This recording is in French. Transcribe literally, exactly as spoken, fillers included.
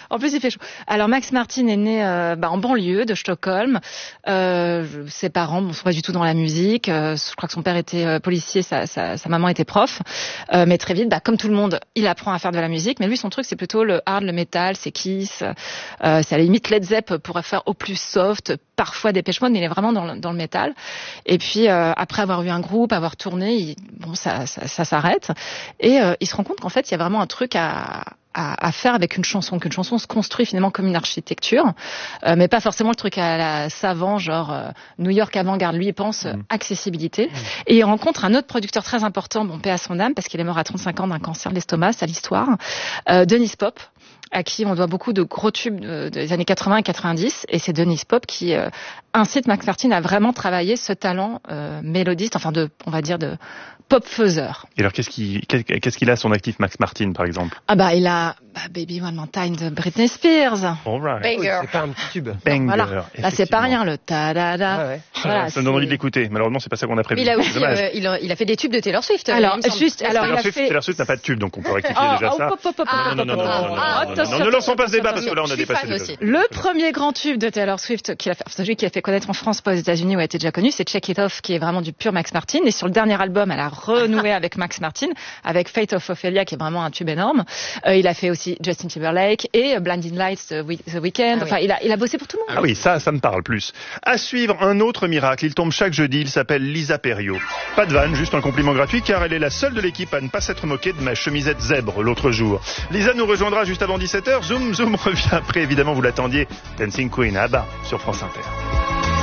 En plus, il fait chaud. Alors, Max Martin est né euh, bah, en banlieue de Stockholm. Euh, ses parents ne sont pas du tout dans la musique. Euh, je crois que son père était euh, policier, sa, sa, sa maman était prof. Euh, mais très vite, bah, comme tout le monde, il apprend à faire de la musique. Mais lui, son truc, c'est plutôt le hard, le metal, c'est Kiss. Euh, c'est à la limite Led Zepp pourrait faire au plus soft, parfois Depeche Mode, mais il est vraiment dans le, dans le métal. Et puis, euh, après avoir eu un groupe, avoir tourné, il, bon, ça, ça, ça s'arrête. Et euh, il se rend compte qu'en fait, il y a vraiment un truc à... À, à faire avec une chanson, qu'une chanson se construit finalement comme une architecture, euh, mais pas forcément le truc à la savant, genre euh, New York avant-garde. Lui, il pense euh, accessibilité. Mmh. Et il rencontre un autre producteur très important, bon, paix à son âme, parce qu'il est mort à trente-cinq ans d'un cancer de l'estomac, c'est l'histoire, euh, Dennis Pop, à qui on doit beaucoup de gros tubes de, des années quatre-vingts et quatre-vingt-dix, et c'est Dennis Pop qui euh, incite Max Martin à vraiment travailler ce talent euh, mélodiste, enfin de, on va dire de pop faiseur. Et alors qu'est-ce qu'il qu'est-ce qu'il a à son actif, Max Martin, par exemple? Ah bah il a bah, Baby One More Time de Britney Spears. All right. Banger. C'est pas un petit tube. Banger. Voilà. Là c'est pas rien le ta da da. Ah ouais. Voilà, ça me donne envie de l'écouter. Malheureusement c'est pas ça qu'on a prévu. Il a aussi, euh, il, a, il a fait des tubes de Taylor Swift. Alors euh, juste, alors Taylor il a Swift, fait. Taylor Swift n'a pas de tube, donc on peut rectifier Oh, déjà oh, ça. pop, pop, pop, Non, non, non, non, non, non, non, Ah, non, attention, non, ne lançons pas ce attention, débat parce que là on a Je suis dépassé fan le aussi. Le premier grand tube de Taylor Swift qu'il a fait, celui qui a fait connaître en France, pas aux États-Unis où elle était déjà connue, c'est Check It Off, qui est vraiment du pur Max Martin. Et sur le dernier album, elle a renoué avec Max Martin, avec Fate of Ophelia, qui est vraiment un tube énorme. Euh, il a fait aussi Justin Timberlake et Blinding Lights The Weeknd. Ah enfin, oui. il a, il a bossé pour tout le monde. Ah oui, ça, ça me parle plus. À suivre, un autre miracle. Il tombe chaque jeudi. Il s'appelle Lisa Perio. Pas de vanne, juste un compliment gratuit, car elle est la seule de l'équipe à ne pas s'être moquée de ma chemisette zèbre l'autre jour. Lisa nous rejoindra juste avant dix-sept heures. Zoom, zoom revient après. Évidemment, vous l'attendiez. Dancing Queen, à bas, sur France Inter.